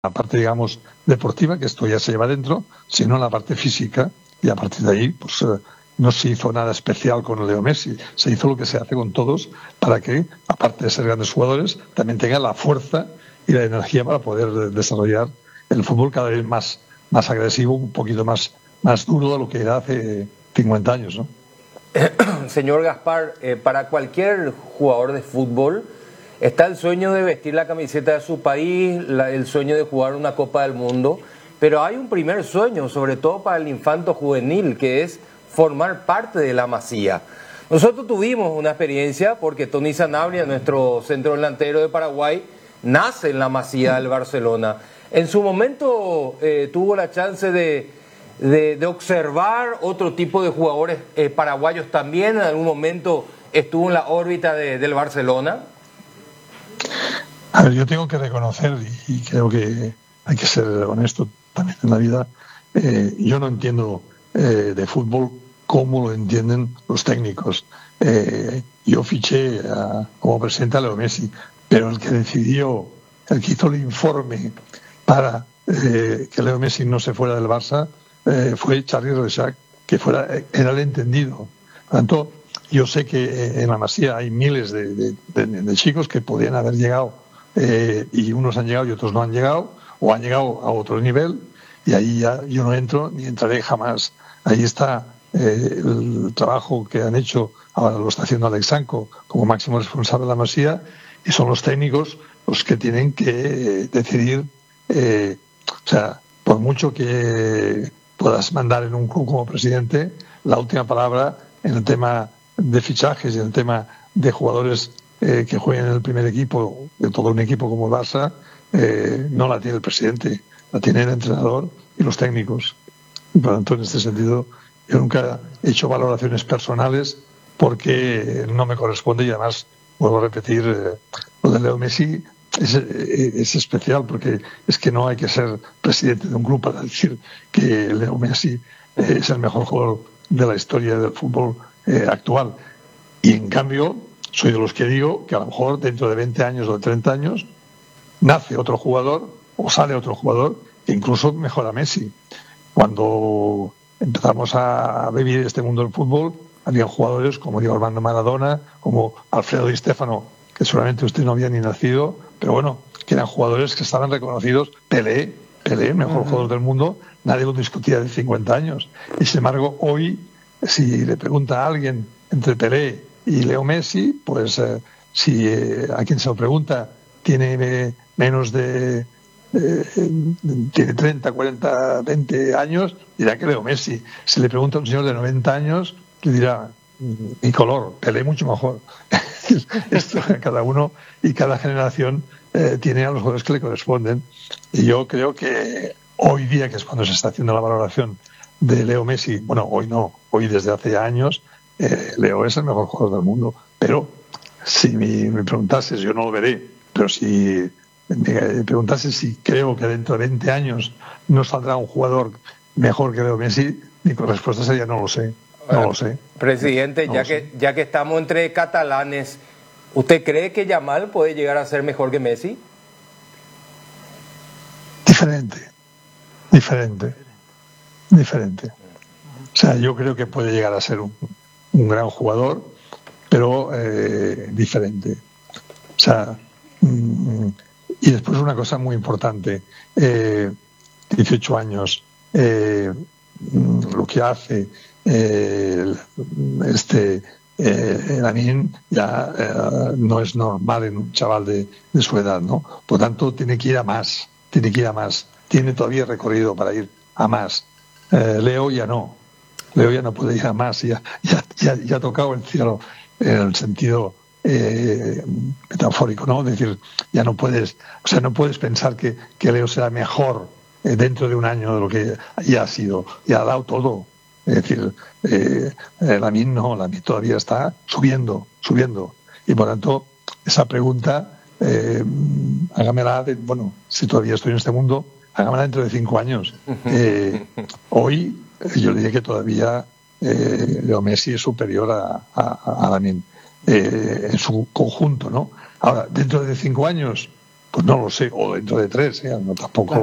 parte, digamos, deportiva, que esto ya se lleva dentro, sino en la parte física, y a partir de ahí, pues no se hizo nada especial con Leo Messi, se hizo lo que se hace con todos para que, aparte de ser grandes jugadores, también tengan la fuerza y la energía para poder desarrollar el fútbol cada vez más agresivo, un poquito más duro de lo que era hace 50 años, ¿no? Señor Gaspar, para cualquier jugador de fútbol está el sueño de vestir la camiseta de su país, el sueño de jugar una Copa del Mundo, pero hay un primer sueño, sobre todo para el infanto juvenil, que es formar parte de la Masía. Nosotros tuvimos una experiencia porque Tony Sanabria, nuestro centro delantero de Paraguay, nace en la Masía del Barcelona. En su momento tuvo la chance de observar otro tipo de jugadores paraguayos también. En algún momento estuvo en la órbita del Barcelona. A ver, yo tengo que reconocer, y creo que hay que ser honesto también en la vida, yo no entiendo de fútbol cómo lo entienden los técnicos. Yo fiché como presidente a Leo Messi, pero el que decidió, el que hizo el informe para que Leo Messi no se fuera del Barça fue Charly Reixac, que era el entendido. Por tanto, yo sé que en la Masía hay miles de chicos que podían haber llegado, y unos han llegado y otros no han llegado, o han llegado a otro nivel, y ahí ya yo no entro ni entraré jamás. Ahí está el trabajo que han hecho, ahora lo está haciendo Alex Sanco como máximo responsable de la Masía, y son los técnicos los que tienen que decidir. O sea, por mucho que puedas mandar en un club como presidente, la última palabra en el tema de fichajes y en el tema de jugadores que jueguen en el primer equipo, de todo un equipo como el Barça, no la tiene el presidente, la tiene el entrenador y los técnicos. Y por lo tanto, en este sentido, yo nunca he hecho valoraciones personales porque no me corresponde, y además, vuelvo a repetir, lo de Leo Messi es especial, porque es que no hay que ser presidente de un club para decir que Leo Messi es el mejor jugador de la historia del fútbol actual. Y en cambio, soy de los que digo que a lo mejor dentro de 20 años o de 30 años nace otro jugador o sale otro jugador que incluso mejora a Messi. Cuando empezamos a vivir este mundo del fútbol, había jugadores como Diego Armando Maradona, como Alfredo Di Stéfano, que seguramente usted no había ni nacido, pero bueno, que eran jugadores que estaban reconocidos. Pelé, mejor jugador del mundo, nadie lo discutía de 50 años. Y sin embargo, hoy, si le pregunta a alguien entre Pelé y Leo Messi, pues si a quien se lo pregunta tiene menos de tiene 30, 40, 20 años, dirá que Leo Messi. Si le pregunta a un señor de 90 años, le dirá mi color, Pelé mucho mejor. Esto, cada uno y cada generación tiene a los jugadores que le corresponden. Y yo creo que hoy día, que es cuando se está haciendo la valoración de Leo Messi, bueno, hoy no, hoy desde hace años, Leo es el mejor jugador del mundo. Pero si me preguntases, yo no lo veré, pero si me preguntase si creo que dentro de 20 años no saldrá un jugador mejor que Leo Messi, mi respuesta sería no lo sé. No lo sé. Presidente, no ya que estamos entre catalanes, ¿usted cree que Yamal puede llegar a ser mejor que Messi? Diferente. O sea, yo creo que puede llegar a ser un gran jugador, pero diferente. O sea, y después una cosa muy importante, 18 años, lo que hace Lamine ya no es normal en un chaval de su edad, ¿no? Por tanto, tiene que ir a más, tiene todavía recorrido para ir a más. Leo ya no puede ir a más, ya ha tocado el cielo en el sentido metafórico, ¿no? Es decir, ya no puedes pensar que Leo será mejor dentro de un año de lo que ya ha sido, ya ha dado todo. Es decir, Lamine todavía está subiendo, y por tanto esa pregunta hágamela si todavía estoy en este mundo, hágamela dentro de 5 años. Hoy yo diría que todavía Leo Messi es superior a Lamine en su conjunto, ¿no? Ahora, dentro de 5 años Pues no lo sé, o dentro de 3, no tampoco.